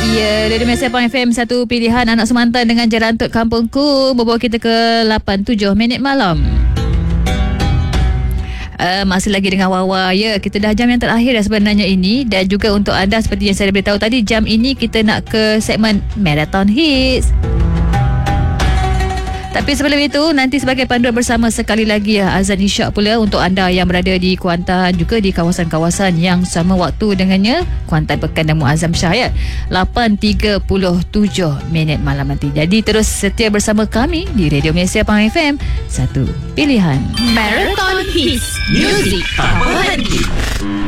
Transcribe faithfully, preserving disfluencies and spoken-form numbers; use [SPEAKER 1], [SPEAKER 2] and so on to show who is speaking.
[SPEAKER 1] Ya, Radio Malaysia Pang F M, satu pilihan anak semantan dengan Jerantut Kampungku membawa kita ke lapan tujuh minit malam. Uh, masih lagi dengan Wawa. Ya, kita dah jam yang terakhir dah sebenarnya ini. Dan juga untuk anda, seperti yang saya beritahu tadi, jam ini kita nak ke segmen Marathon Hits. Tapi sebelum itu, nanti sebagai panduan bersama sekali lagi ya, azan isyak pula untuk anda yang berada di Kuantan, juga di kawasan-kawasan yang sama waktu dengannya, Kuantan, Pekan dan Muazzam Shah ya, lapan tiga puluh tujuh minit malam nanti. Jadi terus setia bersama kami di Radio Malaysia Pang F M, satu pilihan.
[SPEAKER 2] Marathon Hits, music tak berhenti.